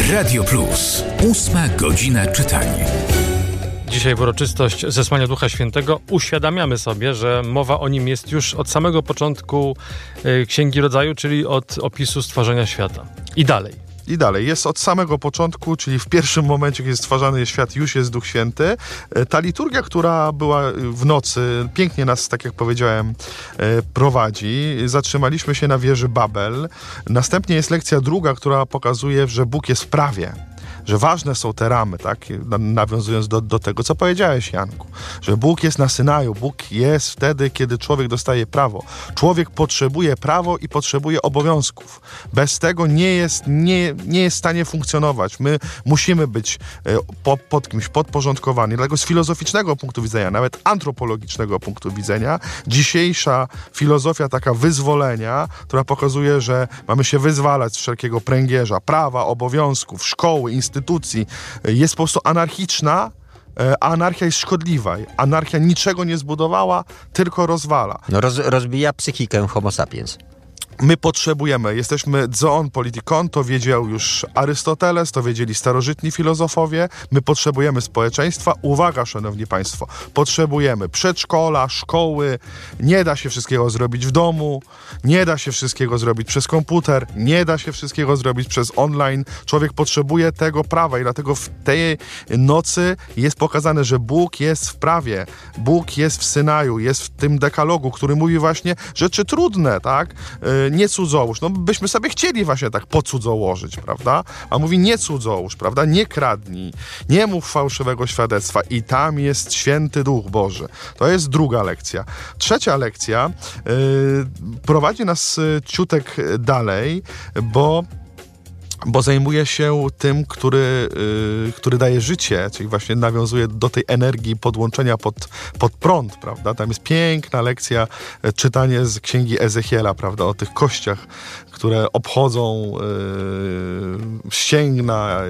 Radio Plus. 8 godzina czytania. Dzisiaj w uroczystość zesłania Ducha Świętego uświadamiamy sobie, że mowa o nim jest już od samego początku Księgi Rodzaju, czyli od opisu stworzenia świata. I dalej. Jest od samego początku, czyli w pierwszym momencie, kiedy stwarzany jest świat, już jest Duch Święty. Ta liturgia, która była w nocy, pięknie nas, tak jak powiedziałem, prowadzi. Zatrzymaliśmy się na wieży Babel. Następnie jest lekcja druga, która pokazuje, że Bóg jest w prawie. Że ważne są te ramy, tak? Nawiązując do tego, co powiedziałeś, Janku. Że Bóg jest na Synaju. Bóg jest wtedy, kiedy człowiek dostaje prawo. Człowiek potrzebuje prawo i potrzebuje obowiązków. Bez tego nie jest w stanie funkcjonować. My musimy być pod kimś podporządkowani. Dlatego z filozoficznego punktu widzenia, nawet antropologicznego punktu widzenia, dzisiejsza filozofia taka wyzwolenia, która pokazuje, że mamy się wyzwalać z wszelkiego pręgierza, prawa, obowiązków, szkoły, instytucji, jest po prostu anarchiczna, a anarchia jest szkodliwa. Anarchia niczego nie zbudowała, tylko rozwala. Rozbija psychikę homo sapiens. My potrzebujemy, jesteśmy zoon politikon, to wiedział już Arystoteles, to wiedzieli starożytni filozofowie, my potrzebujemy społeczeństwa. Uwaga, szanowni państwo, potrzebujemy przedszkola, szkoły, nie da się wszystkiego zrobić w domu, nie da się wszystkiego zrobić przez komputer, nie da się wszystkiego zrobić przez online. Człowiek potrzebuje tego prawa i dlatego w tej nocy jest pokazane, że Bóg jest w prawie, Bóg jest w Synaju, jest w tym dekalogu, który mówi właśnie rzeczy trudne, tak? Nie cudzołóż. No byśmy sobie chcieli właśnie tak pocudzołożyć, prawda? A mówi nie cudzołóż, prawda? Nie kradnij, nie mów fałszywego świadectwa i tam jest święty Duch Boży. To jest druga lekcja. Trzecia lekcja prowadzi nas ciutek dalej, bo zajmuje się tym, który daje życie, czyli właśnie nawiązuje do tej energii podłączenia pod prąd, prawda? Tam jest piękna lekcja, czytanie z Księgi Ezechiela, prawda? O tych kościach, które obchodzą ścięgna,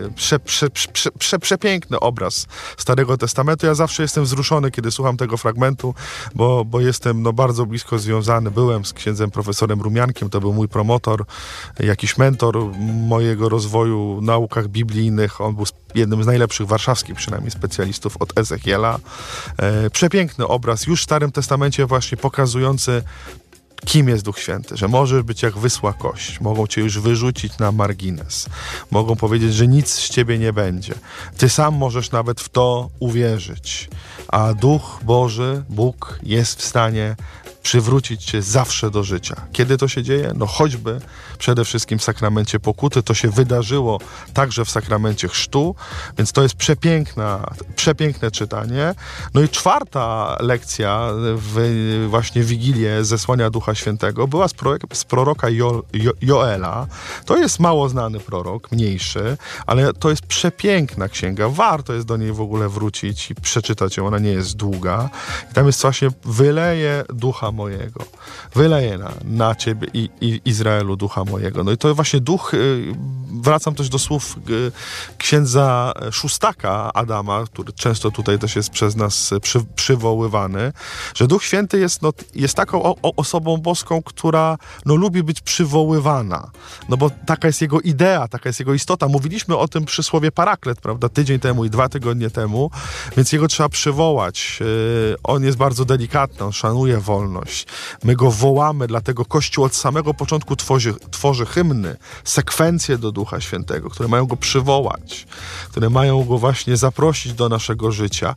przepiękny obraz Starego Testamentu. Ja zawsze jestem wzruszony, kiedy słucham tego fragmentu, bo jestem bardzo blisko związany. Byłem z księdzem profesorem Rumiankiem, to był mój promotor, jakiś mentor mojego rozwoju w naukach biblijnych. On był jednym z najlepszych warszawskich przynajmniej specjalistów od Ezechiela. Przepiękny obraz, już w Starym Testamencie właśnie pokazujący, kim jest Duch Święty, że możesz być jak wysła kość, mogą cię już wyrzucić na margines, mogą powiedzieć, że nic z ciebie nie będzie. Ty sam możesz nawet w to uwierzyć, a Duch Boży, Bóg jest w stanie przywrócić cię zawsze do życia. Kiedy to się dzieje? No choćby przede wszystkim w sakramencie pokuty. To się wydarzyło także w sakramencie chrztu, więc to jest przepiękne czytanie. No i czwarta lekcja właśnie Wigilię zesłania Ducha Świętego była z proroka Joela. To jest mało znany prorok, mniejszy, ale to jest przepiękna księga. Warto jest do niej w ogóle wrócić i przeczytać ją. Ona nie jest długa. I tam jest właśnie wyleje Ducha mojego. Wyleję na ciebie i Izraelu Ducha mojego. No i to właśnie Duch, wracam też do słów księdza Szóstaka Adama, który często tutaj też jest przez nas przywoływany, że Duch Święty jest taką osobą boską, która lubi być przywoływana. No bo taka jest jego idea, taka jest jego istota. Mówiliśmy o tym przysłowie paraklet, prawda, tydzień temu i 2 tygodnie temu, więc jego trzeba przywołać. On jest bardzo delikatny, on szanuje wolność. My go wołamy, dlatego Kościół od samego początku tworzy hymny, sekwencje do Ducha Świętego, które mają go przywołać, które mają go właśnie zaprosić do naszego życia.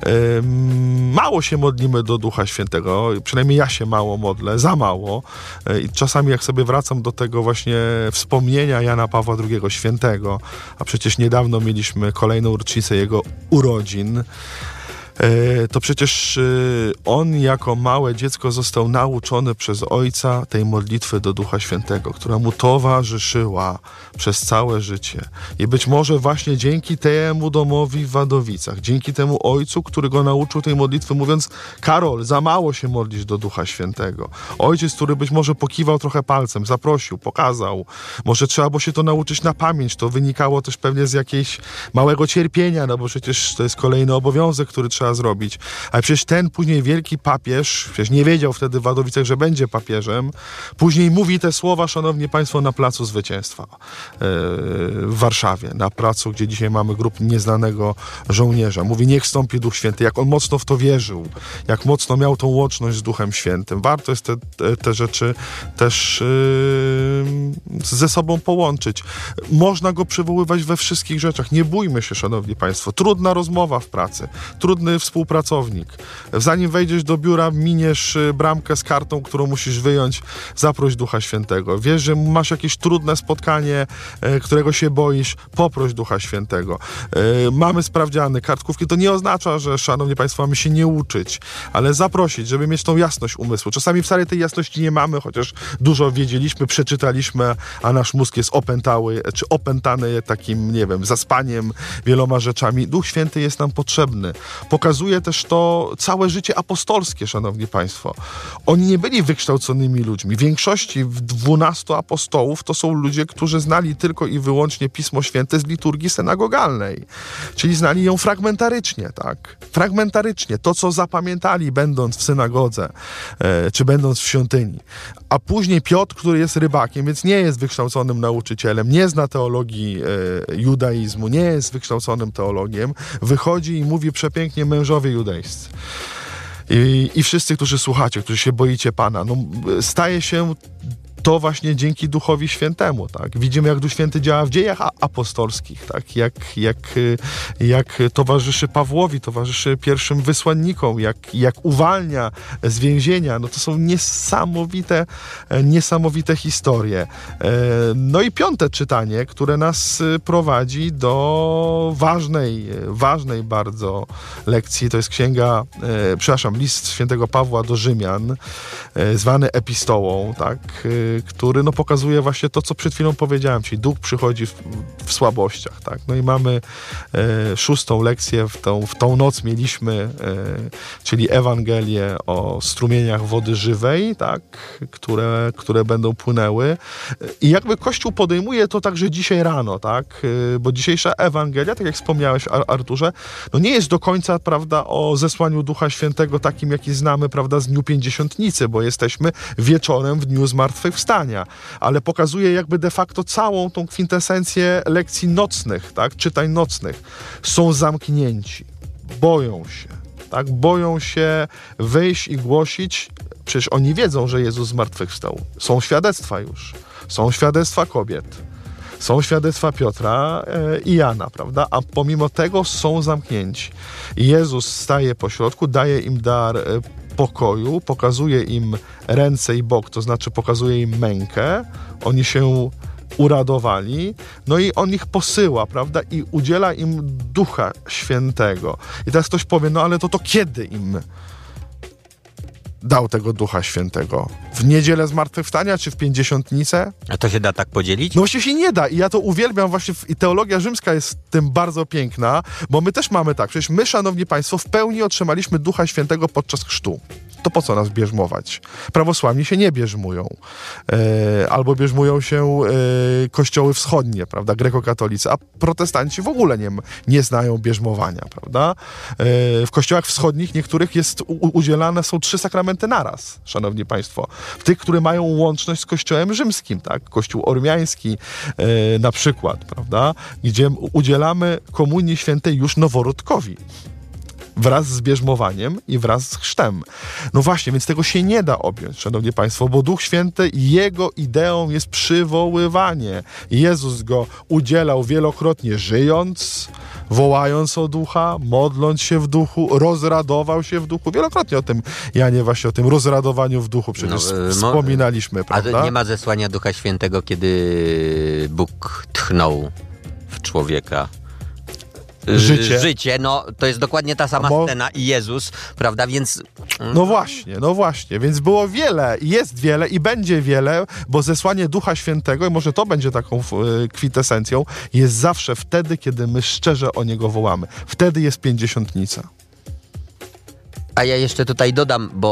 Mało się modlimy do Ducha Świętego, przynajmniej ja się mało modlę, za mało. I czasami jak sobie wracam do tego właśnie wspomnienia Jana Pawła II Świętego, a przecież niedawno mieliśmy kolejną rocznicę jego urodzin, to przecież on jako małe dziecko został nauczony przez ojca tej modlitwy do Ducha Świętego, która mu towarzyszyła przez całe życie. I być może właśnie dzięki temu domowi w Wadowicach, dzięki temu ojcu, który go nauczył tej modlitwy, mówiąc: Karol, za mało się modlisz do Ducha Świętego. Ojciec, który być może pokiwał trochę palcem, zaprosił, pokazał. Może trzeba było się to nauczyć na pamięć. To wynikało też pewnie z jakiegoś małego cierpienia, no bo przecież to jest kolejny obowiązek, który trzeba trzeba zrobić. Ale przecież ten później wielki papież, przecież nie wiedział wtedy w Wadowicach, że będzie papieżem, później mówi te słowa, szanowni państwo, na Placu Zwycięstwa w Warszawie, na placu, gdzie dzisiaj mamy grób nieznanego żołnierza. Mówi, niech stąpi Duch Święty, jak on mocno w to wierzył, jak mocno miał tą łączność z Duchem Świętym. Warto jest te rzeczy też ze sobą połączyć. Można go przywoływać we wszystkich rzeczach. Nie bójmy się, szanowni państwo. Trudna rozmowa w pracy, trudny współpracownik. Zanim wejdziesz do biura, miniesz bramkę z kartą, którą musisz wyjąć, zaproś Ducha Świętego. Wiesz, że masz jakieś trudne spotkanie, którego się boisz, poproś Ducha Świętego. Mamy sprawdziany, kartkówki, to nie oznacza, że, szanowni państwo, mamy się nie uczyć, ale zaprosić, żeby mieć tą jasność umysłu. Czasami wcale tej jasności nie mamy, chociaż dużo wiedzieliśmy, przeczytaliśmy, a nasz mózg jest opętany takim, nie wiem, zaspaniem, wieloma rzeczami. Duch Święty jest nam potrzebny. Pokazuje też to całe życie apostolskie, szanowni państwo. Oni nie byli wykształconymi ludźmi. W większości 12 apostołów to są ludzie, którzy znali tylko i wyłącznie Pismo Święte z liturgii synagogalnej. Czyli znali ją fragmentarycznie, tak? Fragmentarycznie. To, co zapamiętali, będąc w synagodze, czy będąc w świątyni. A później Piotr, który jest rybakiem, więc nie jest wykształconym nauczycielem, nie zna teologii judaizmu, nie jest wykształconym teologiem, wychodzi i mówi przepięknie mężowie judejscy. I wszyscy, którzy słuchacie, którzy się boicie Pana, no, staje się to właśnie dzięki Duchowi Świętemu, tak? Widzimy, jak Duch Święty działa w dziejach apostolskich, tak? Jak towarzyszy Pawłowi, towarzyszy pierwszym wysłannikom, jak uwalnia z więzienia. No to są niesamowite historie. No i 5. czytanie, które nas prowadzi do ważnej bardzo lekcji. To jest list świętego Pawła do Rzymian, zwany epistołą, tak? Który pokazuje właśnie to, co przed chwilą powiedziałem, czyli Duch przychodzi w słabościach, tak? No i mamy 6. lekcję, w tą noc mieliśmy, czyli Ewangelię o strumieniach wody żywej, tak? Które będą płynęły. I jakby Kościół podejmuje to także dzisiaj rano, tak? Bo dzisiejsza Ewangelia, tak jak wspomniałeś, Arturze, no nie jest do końca, prawda, o zesłaniu Ducha Świętego takim, jaki znamy, prawda, z Dniu Pięćdziesiątnicy, bo jesteśmy wieczorem w Dniu Zmartwychwstania, ale pokazuje jakby de facto całą tą kwintesencję lekcji nocnych, tak, czytań nocnych. Są zamknięci, boją się, tak, boją się wyjść i głosić. Przecież oni wiedzą, że Jezus zmartwychwstał. Są świadectwa już, są świadectwa kobiet, są świadectwa Piotra i Jana, prawda? A pomimo tego są zamknięci. Jezus staje pośrodku, daje im dar pokoju, pokazuje im ręce i bok, to znaczy pokazuje im mękę. Oni się uradowali, no i on ich posyła, prawda? I udziela im Ducha Świętego. I teraz ktoś powie, no ale to kiedy im dał tego Ducha Świętego? W niedzielę zmartwychwstania, czy w Pięćdziesiątnicę? A to się da tak podzielić? No właśnie się nie da i ja to uwielbiam właśnie i teologia rzymska jest tym bardzo piękna, bo my też mamy tak, przecież my, szanowni państwo, w pełni otrzymaliśmy Ducha Świętego podczas chrztu. To po co nas bierzmować? Prawosławni się nie bierzmują. Albo bierzmują się kościoły wschodnie, prawda, grekokatolicy, a protestanci w ogóle nie znają bierzmowania, prawda? W kościołach wschodnich niektórych udzielane są 3 sakramenty naraz, szanowni państwo. W tych, które mają łączność z kościołem rzymskim, tak? Kościół ormiański na przykład, prawda? Gdzie udzielamy Komunii Świętej już noworodkowi. Wraz z bierzmowaniem i wraz z chrztem. No właśnie, więc tego się nie da objąć, szanowni państwo, bo Duch Święty, jego ideą jest przywoływanie. Jezus go udzielał wielokrotnie żyjąc, wołając o Ducha, modląc się w Duchu, rozradował się w Duchu. Wielokrotnie o tym, Janie, właśnie o tym rozradowaniu w Duchu przecież wspominaliśmy, prawda? A nie ma zesłania Ducha Świętego, kiedy Bóg tchnął w człowieka życie, no to jest dokładnie ta sama scena i Jezus, prawda, więc... No właśnie, więc było wiele, jest wiele i będzie wiele, bo zesłanie Ducha Świętego, i może to będzie taką kwintesencją, jest zawsze wtedy, kiedy my szczerze o Niego wołamy. Wtedy jest Pięćdziesiątnica. A ja jeszcze tutaj dodam, bo